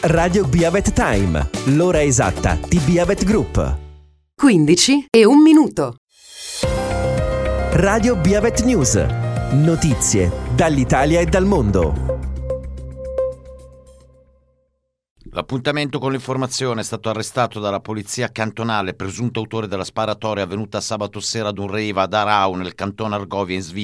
Radio Biavet Time, l'ora esatta di Biavet Group. 15 e 1 minuto. Radio Biavet News. Notizie dall'Italia e dal mondo. L'appuntamento con l'informazione è stato arrestato dalla polizia cantonale, presunto autore della sparatoria avvenuta sabato sera ad un rave ad Aarau nel cantone Argovia in Svizzera.